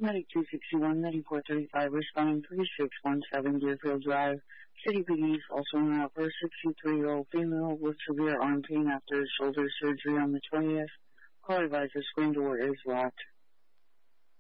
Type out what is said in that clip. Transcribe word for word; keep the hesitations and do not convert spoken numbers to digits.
Medic two sixty-one, Medic four thirty-five, responding three six one seven Deerfield Drive. City police also on route for a sixty-three-year-old female with severe arm pain after shoulder surgery on the twentieth. Call advisor, screen door is locked.